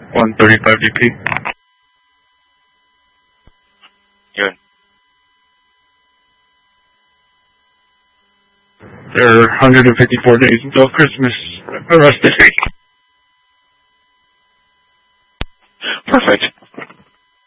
135 DP. Good. There are 154 days until Christmas. Arrested.